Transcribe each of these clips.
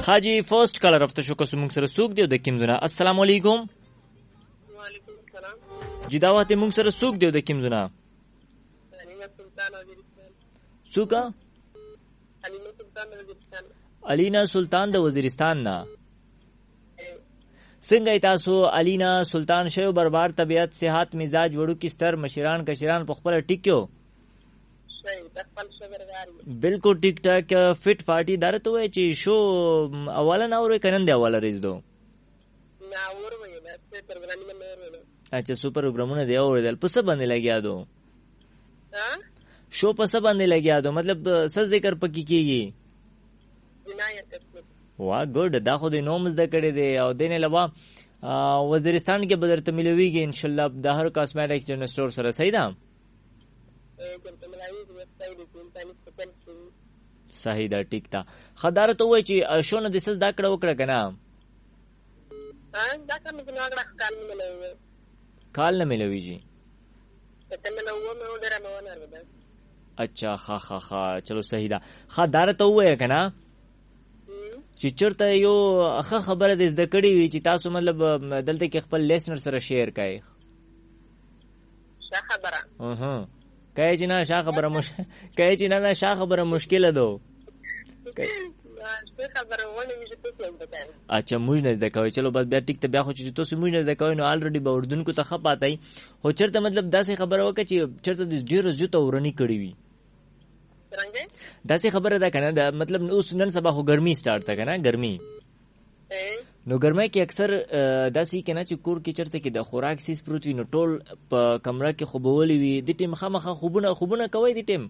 حاجی فرست کالر افته شو کو موږ سره سوق دیو د کیم زونه. السلام علیکم. وعلیکم السلام. جی دا وخت موږ سره سوق دیو د کیم زونه. سوکا الینا سلطان د وزیرستان نه. څنګه تاسو الینا سلطان شیو بربار طبیعت صحت مزاج وړو کی ستر مشران کشران په خپل ټیکیو بالکل ټیک ټاک فټ پارټي درته وای چې شو اوله نه اورې کنن دی اوله ریز دو نه اور وای نه پروګرام نه اور. اچھا سو پروګرامونه دی اوریدل پس باندې لګیا دو ها شو پس باندې لګیا دو مطلب سز ذکر پکی کیږي جنایت. وا ګډ دا خو د نوم زده کړی دی او دینه لوا وزیرستان کې بدرته ملويږي ان شاء الله د هر کاسمیټک جنرال سٹور سره صحیح ده. صحیح ده ټیک ده. خدار ته وای چې شونه د سل دا کړه وکړه کنه دا کوم نه غړ کال نه ملوي کال نه ملويږي ته ملوي مې ودره مې ونه. اچھا ها چلو صحیح ده. خدار ته وای کنه چې چرته یو اخه خبره د زده کړې وي چې تاسو مطلب دلته کې خپل لیسنر سره شیر کړئ. څه خبره؟ کای چې نه شا خبره کای چې نه شا خبره مشکله ده. څه خبره ونه مې څه وکړم. اچھا موږ نه زده کوي. چلو بس بیا ټیک ته بیا خو چې تاسو موږ نه زده کوي نو الریډي به اردن کو ته خپاتای هو چرته مطلب داسې خبره وکړي چې چرته د ډیر زیاته ورنی کړی وي. داسې خبره ده کنه دا مطلب اوس نن سبا خو ګرمي سٹارټ تا کنه ګرمي نو ګرمۍ کې اکثر داسې کنه چې کور کې چرته کې د خوراک سیس پروت وي نو ټول په کمره کې خوبولي وي د ټیم خامخه خوبونه کوي د ټیم.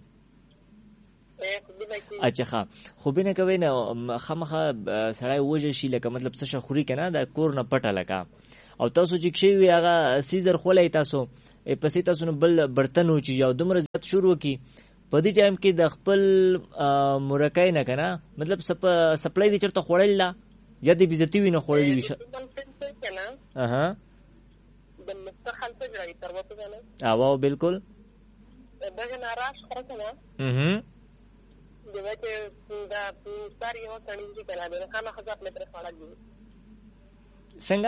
اچھا ښه خوبونه کوي نه خامخه سړی وجه شي لکه مطلب څه خوري کنه د کور نه پټه لکه او تاسو چې کښې وي هغه سیزر خولای تاسو پسې تاسو نو بل برتن و چې یو دومره زیات شروع کی په دې ټایم کې د خپل مرکای نه کنه مطلب سپلای دي چرته خوړل لا یا دې بیزتی وینه خوړل وي اها د مستخل څه جوړي تر وته نه او بالکل دغه ناراض خرڅنه دغه چې دا ساری یو څنګه چې کړه دا خامہ خزاب متر خړل دي څنګه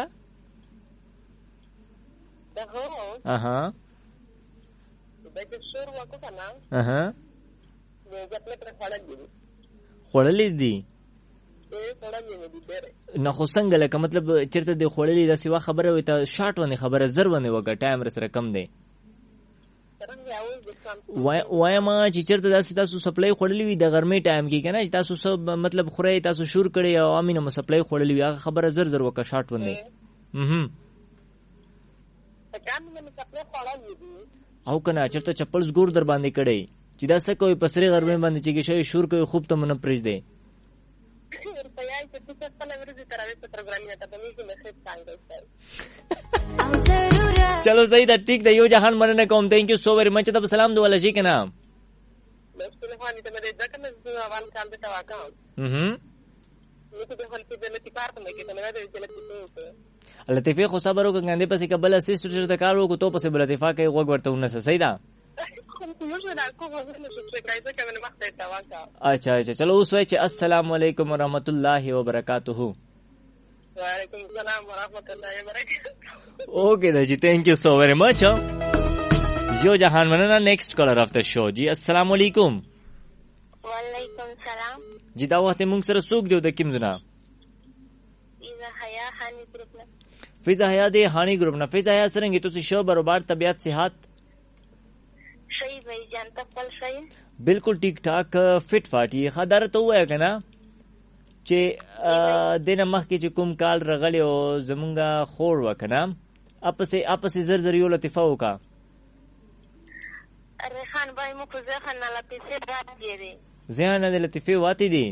دا هو اها دغه شور وکړه نه اها دغه متر خړل دي خړلې دي نه خو څنګه لکه مطلب چرته د خوړلې د سیوا خبره وي ته شارټ ونه خبره زر ونه وګه ټایم سره کم دی وایم چې چرته داسې تاسو سپلای خوړلې وي د ګرمۍ ټایم کې کنه تاسو سب مطلب خوري تاسو شور کړي او امینه مو سپلای خوړلې وي هغه خبره زر زر وکه شارټ ونه او کنه چرته چپل زګور در باندې کړي چې دا څه کوي پسري ګرمۍ باندې چې شي شور کوي خوب ته من پرېږ دی چلو صحیح ده ٹھیک ده یو جهان مننه کوم تhank you so very much ته سلام دوله شي کنه لطیفه خو صبر وکړه غندې پسې قبل اسسټنټ ته کار وکړو ته پسې بل لطیفه کوي وګ ورته ونسه صحیح ده اچھا چلو اوس وای چې السلام علیکم ورحمت الله وبرکاتہ. وعلیکم السلام ورحمت الله وبرکاتہ. اوکے دا جی تھینک یو سو ویری مچ. یو جہان مننا نیکسٹ کالر اف د شو. جی السلام علیکم. وعلیکم السلام. جی دا وخت مونږ سره څوک دیو د کیم زنا؟ فیضا حیا هانی ګروپ نه. فیضا حیا دی هانی ګروپ نه. فیضا حیا سره تاسو شو برابر طبیعت صحت صحیح بھائی جان تپل صحیح بالکل ٹھیک ٹھاک فٹ فاٹی خدار ته وای کنه چې دینه مخ کې چې کوم کال رغلی او زمونږه خور وکنه اپسې زر زر یو لطیفه وکا ریحان بھائی مو کو ځخه نه لطیفه راځي دي ځان نه لطیفه واتی دي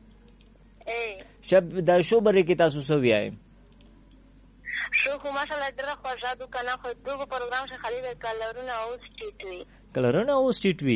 شب دا شو بری کې تاسو سو ویای شو خو ماشاءالله ډېر خوشاله کنه خو دغه پروګرام څخه خالي کلرونه او سټیټوي کلرونه او سټیټوي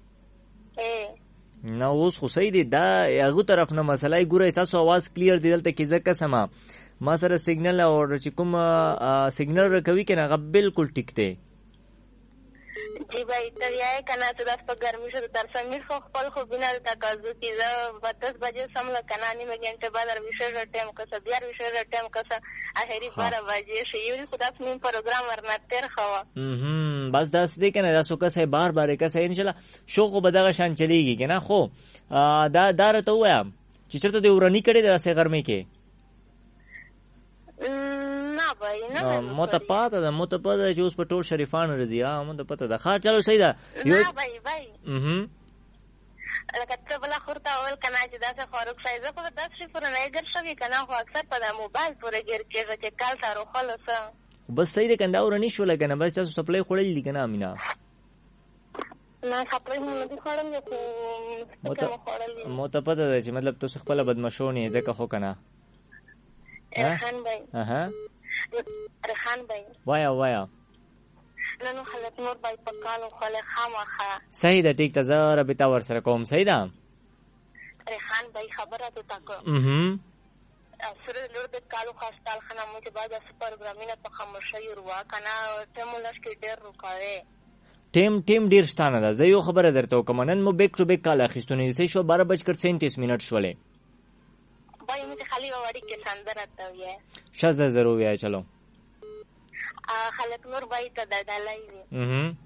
نو اوس خو صحیح دی دا هغه طرف نه مسله ګوره تاسو आवाज کلیر دی دلته کې ځکه سما ما سره سیګنل او چې کوم سیګنل کوي کنه هغه بالکل ټیک دی جی بھائی ته یې کنه ته داس په ګرمي شو تر سمیر خو خپل خو بنا د تقاضو کې دا 10 بجې سم له کنه نیمه غنټه بعد ویشر ټایم کسه بیا ویشر ټایم کسه اخري 12 بجې شي یو خدای نیم پروګرام ورنه تیر خوا بس داس دې کنه دا سو کسه بار بار کسه ان شاء الله شوق بدغه شان چلیږي کنه خو دا دارته وایم چې چرته دی ورنی کړي داسې ګرمي کې نه بھائی نه مته پاته ده چې اوس په ټول شریفان رضی مته پته ده ښه چلو صحیح ده نه بھائی لکه ته بل خورته اول کنه چې داسې فاروق صاحب په 10 صفر نه ګر شوی کنه خو اکثر په موبایل پورې ګر کېږي چې کال تارو خلاص بس صحیح ده کنده ورنی شو لګنه بس تاسو سپلای خړل دي کنه امینا نه خپل نه دي خړل مته پته ده چې مطلب تاسو خپل بدمشونی ځکه خو کنه رخان بھائی رخان بھائی وایا نو خلک نور بھائی پکالو خله خامخه صحیح ده ټیک ته زره به تا ور سره کوم صحیح ده رخان بھائی خبره ته تاکو سره لور د کالو خاصتال خنا مو چې بعد اس پروګرامینه په خاموشي وروا کنه ته مولش کې ډېر رکاوي ټیم ډیر شتانه ده زه یو خبره درته کوم نن مو بیک ټو بیک کال اخیستونی سه شو 12:37 شولې بھائی مجھے خالی واری کے ساندر آتا ہوئی ہے شاز ضرور ہے چلو خلق نور بھائی تا دردالائی ہے